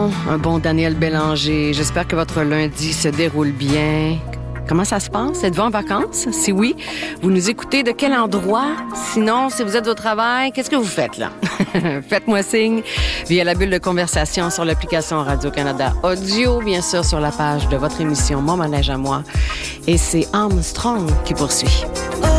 un bon Daniel Bélanger. J'espère que votre lundi se déroule bien. Comment ça se passe? Êtes-vous en vacances? Si oui, vous nous écoutez de quel endroit? Sinon, si vous êtes au travail, qu'est-ce que vous faites là? Faites-moi signe via la bulle de conversation sur l'application Radio-Canada Audio, bien sûr sur la page de votre émission Mon Manège à moi. Et c'est Armstrong qui poursuit.